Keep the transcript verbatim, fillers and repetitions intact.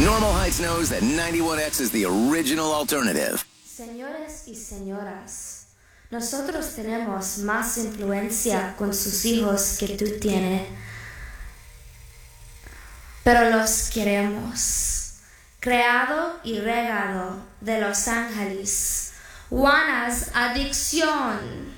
Normal Heights knows that ninety-one X is the original alternative. Señores y señoras, nosotros tenemos más influencia con sus hijos que tú tienes, pero los queremos. Creado y regado de Los Ángeles, Juana's Adicción.